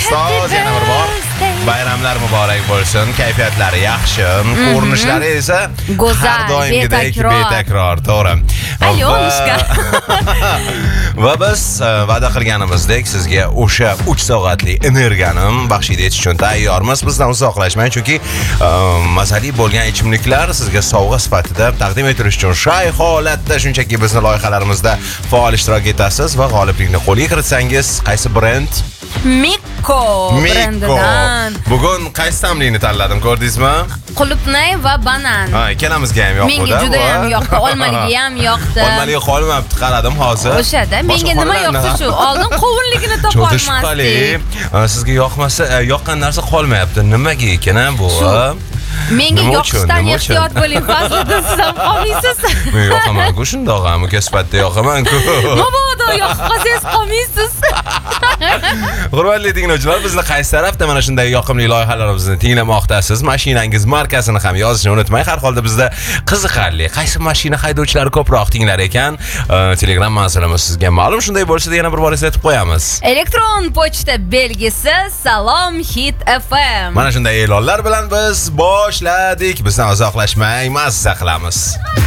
ustoz yana bir bor bayramlar muborak bo'lsin. Kayfiyatlari yaxshi, ko'rinishlari esa go'zal, har doimgidek betakror, to'g'ri. Alyonishka. Va biz va'da qilganimizdek sizga o'sha 3 soatlik energiyani baxshida etish uchun tayyormiz. Bizdan uzoqlashmang, chunki mazali bo'lgan ichimliklar sizga sovg'a sifatida taqdim etilish uchun shay holatda shunchaki bizni loyihalarimizda faol ishtirok etasiz va g'oliblikni qo'lga kiritsangiz qaysi brend? Mikko brendidan. Bugun qaysi tamlikni tanladim, ko'rdingizmi? Qulupnay va banan. Ha, ikkalamiz ham yoqdi. Menga juda ham yoqdi, olmaligi ham yoqdi. Olmaligi qolmabdi, qaradim hozir. O'shada menga nima yoqdi shu? Oldin qovunligini topolmasdik. Sizga yoqmasa, yoqqan narsa qolmayapti. Nimaga ekan bu? Menga yoqishdan ehtiyot bo'ling, fazlidan siz ham qolmaysiz. Men yoqaman-ku, shundoq ham kasbatda yoqaman-ku. Mabodo yoqib qolsangiz qolmaysiz. Hurmatli tinglovchilar, bizni qaysi tarafda mana shunday yoqimli loyihalarimizni tinglamoqdasiz? Mashinangiz markasini ham yozishni unutmang. Har holda bizda qiziqarli qaysi mashina haydovchilari ko'proq tinglar ekan, Telegram manzilimiz sizga ma'lum. Shunday bo'lsa-da yana bir bor eslatib qo'yamiz. Elektron pochta belgisi Salom Hit FM. Mana shunday e'lonlar bilan biz boshladik. Bizdan uzoqlashmang, mazza qilamiz.